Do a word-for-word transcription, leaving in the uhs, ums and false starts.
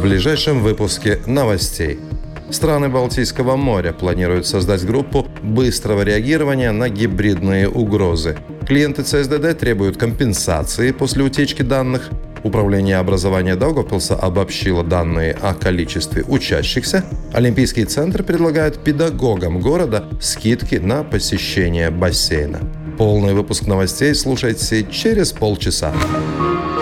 ближайшем выпуске новостей. Страны Балтийского моря планируют создать группу быстрого реагирования на гибридные угрозы. Клиенты ЦСДД требуют компенсации после утечки данных. Управление образования Даугавпилса обобщило данные о количестве учащихся. Олимпийский центр предлагает педагогам города скидки на посещение бассейна. Полный выпуск новостей слушайте через полчаса.